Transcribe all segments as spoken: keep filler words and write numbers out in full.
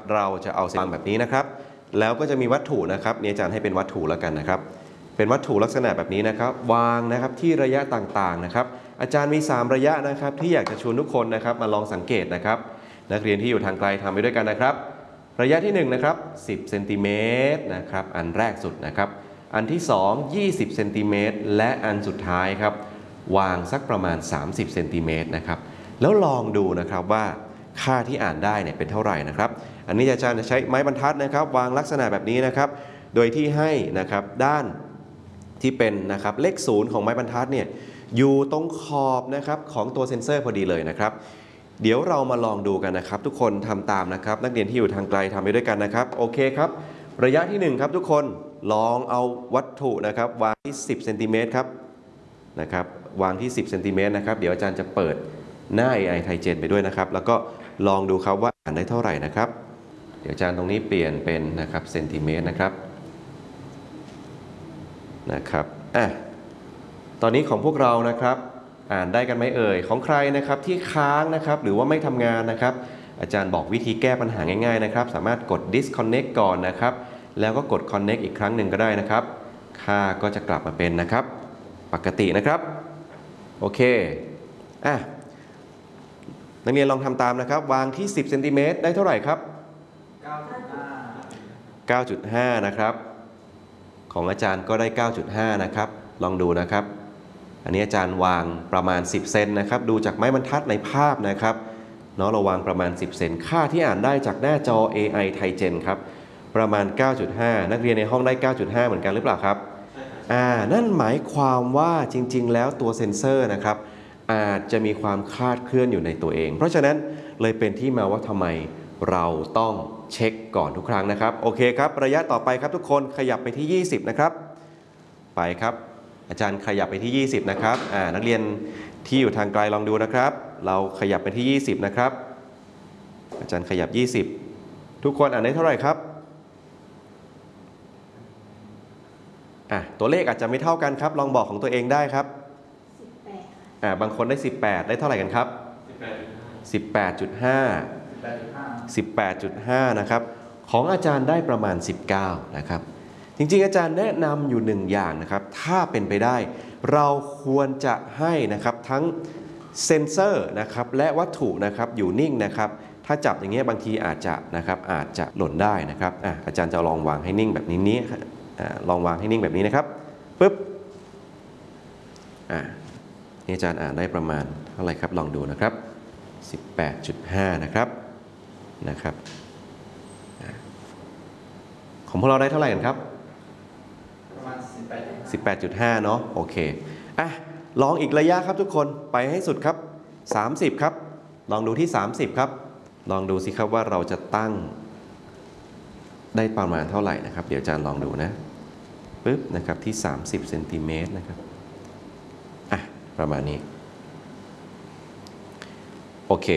เราจะเอาเส้นแบบนี้นะครับแล้วก็จะมีวัตถุนะครับนี่อาจารย์ให้เป็นวัตถุแล้วกันนะครับเป็นวัตถุลักษณะแบบนี้นะครับวางนะครับที่ระยะต่างๆนะครับอาจารย์มีสามระยะนะครับที่อยากจะชวนทุกคนนะครับมาลองสังเกตนะครับนักเรียนที่อยู่ทางไกลทำไปด้วยกันนะครับระยะที่หนึ่งนะครับสิบเซนติเมตรนะครับอันแรกสุดนะครับอันที่สองยี่สิบเซนติเมตรและอันสุดท้ายครับวางสักประมาณสามสิบเซนติเมตรนะครับแล้วลองดูนะครับว่าค่าที่อ่านได้เนี่ยเป็นเท่าไหร่นะครับอันนี้อาจารย์จะใช้ไม้บรรทัดนะครับวางลักษณะแบบนี้นะครับโดยที่ให้นะครับด้านที่เป็นนะครับเลขศูนย์ของไม้บรรทัดเนี่ยอยู่ตรงขอบนะครับของตัวเซ็นเซอร์พอดีเลยนะครับเดี๋ยวเรามาลองดูกันนะครับทุกคนทำตามนะครับนักเรียนที่อยู่ทางไกลทำไปด้วยกันนะครับโอเคครับระยะที่หนึ่งครับทุกคนลองเอาวัตถุนะครับวางที่สิบเซนติเมตรครับนะครับวางที่สิบเซนติเมตรนะครับเดี๋ยวอาจารย์จะเปิดหน้า เอ ไอ ไทเจนไปด้วยนะครับแล้วก็ลองดูครับว่าอ่านได้เท่าไหร่นะครับเดี๋ยวอาจารย์ตรงนี้เปลี่ยนเป็นนะครับเซนติเมตรนะครับนะครับอ่ะตอนนี้ของพวกเรานะครับอ่านได้กันไหมเอ่ยของใครนะครับที่ค้างนะครับหรือว่าไม่ทำงานนะครับอาจารย์บอกวิธีแก้ปัญหาง่ายๆนะครับสามารถกด disconnect ก่อนนะครับแล้วก็กด connect อีกครั้งหนึ่งก็ได้นะครับค่าก็จะกลับมาเป็นนะครับปกตินะครับโอเคอ่ะนักเรียนลองทำตามนะครับวางที่สิบเซนติเมตรได้เท่าไหร่ครับ เก้าจุดห้า นะครับของอาจารย์ก็ได้ เก้าจุดห้า นะครับลองดูนะครับอันนี้อาจารย์วางประมาณสิบเซนนะครับดูจากไม้บรรทัดในภาพนะครับเนาะเราวางประมาณสิบเซนค่าที่อ่านได้จากหน้าจอ เอ ไอ ไทเจนครับประมาณ เก้าจุดห้า นักเรียนในห้องได้ เก้าจุดห้า เหมือนกันหรือเปล่าครับอ่านั่นหมายความว่าจริงๆแล้วตัวเซ็นเซอร์นะครับอาจจะมีความคลาดเคลื่อนอยู่ในตัวเองเพราะฉะนั้นเลยเป็นที่มาว่าทำไมเราต้องเช็คก่อนทุกครั้งนะครับโอเคครับระยะต่อไปครับทุกคนขยับไปที่ยี่สิบนะครับไปครับอาจารย์ขยับไปที่ยี่สิบนะครับอ่านักเรียนที่อยู่ทางไกลลองดูนะครับเราขยับไปที่ยี่สิบนะครับอาจารย์ขยับยี่สิบทุกคนอ่านได้เท่าไหร่ครับอ่ะตัวเลขอาจจะไม่เท่ากันครับลองบอกของตัวเองได้ครับสิบแปดอ่าบางคนได้สิบแปดได้เท่าไหร่กันครับสิบแปดจุดห้า สิบแปดจุดห้า นะครับของอาจารย์ได้ประมาณสิบเก้านะครับจริงๆอาจารย์แนะนำอยู่หนึ่งอย่างนะครับถ้าเป็นไปได้เราควรจะให้นะครับทั้งเซ็นเซอร์นะครับและวัตถุนะครับอยู่นิ่งนะครับถ้าจับอย่างเงี้ยบางทีอาจจะนะครับอาจจะหล่นได้นะครับอ่ะอาจารย์จะลองวางให้นิ่งแบบนี้นี้อ่าลองวางให้นิ่งแบบนี้นะครับปึ๊บอ่านี่อาจารย์อ่านได้ประมาณเท่าไหร่ครับลองดูนะครับ สิบแปดจุดห้า นะครับนะครับของพวกเราได้เท่าไหร่กันครับประมาณ สิบแปดจุดห้า เนาะโอเคอ่ะลองอีกระยะครับทุกคนไปให้สุดครับสามสิบครับลองดูที่สามสิบครับลองดูสิครับว่าเราจะตั้งได้ประมาณเท่าไหร่นะครับเดี๋ยวอาจารย์ลองดูนะปึ๊บนะครับที่สามสิบเซนติเมตรนะครับอ่ะประมาณนี้โอเค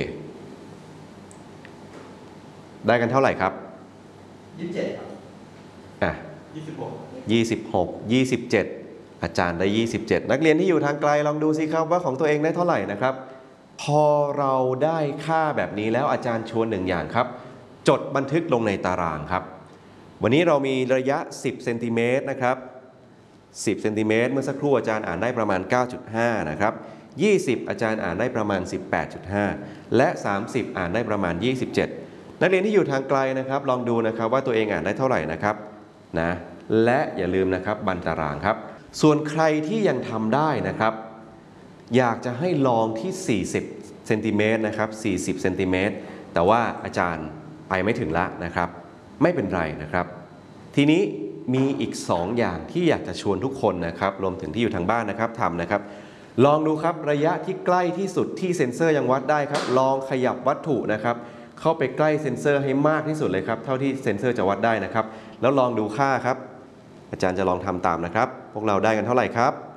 ได้กันเท่าไหร่ครับยี่สิบเจ็ดครับอ่ะยี่สิบหก ยี่สิบหก ยี่สิบเจ็ดอาจารย์ได้ยี่สิบเจ็ดนักเรียนที่อยู่ทางไกลลองดูสิครับว่าของตัวเองได้เท่าไหร่นะครับพอเราได้ค่าแบบนี้แล้วอาจารย์ชวนหนึ่งอย่างครับจดบันทึกลงในตารางครับวันนี้เรามีระยะสิบเซนติเมตรนะครับสิบเซนติเมตรเมื่อสักครู่อาจารย์อ่านได้ประมาณ เก้าจุดห้า นะครับยี่สิบอาจารย์อ่านได้ประมาณ สิบแปดจุดห้า และสามสิบอ่านได้ประมาณยี่สิบเจ็ดนักเรียนที่อยู่ทางไกลนะครับลองดูนะครับว่าตัวเองอ่านได้เท่าไหร่นะครับนะและอย่าลืมนะครับบันตารางครับส่วนใครที่ยังทำได้นะครับอยากจะให้ลองที่สี่สิบเซนติเมตรนะครับสี่สิบเซนติเมตรแต่ว่าอาจารย์ไปไม่ถึงละนะครับไม่เป็นไรนะครับทีนี้มีอีกสองอย่างที่อยากจะชวนทุกคนนะครับรวมถึงที่อยู่ทางบ้านนะครับทำนะครับลองดูครับระยะที่ใกล้ที่สุดที่เซ็นเซอร์ยังวัดได้ครับลองขยับวัตถุนะครับเข้าไปใกล้เซ็นเซอร์ให้มากที่สุดเลยครับเท่าที่เซ็นเซอร์จะวัดได้นะครับแล้วลองดูค่าครับอาจารย์จะลองทำตามนะครับพวกเราได้กันเท่าไหร่ครับ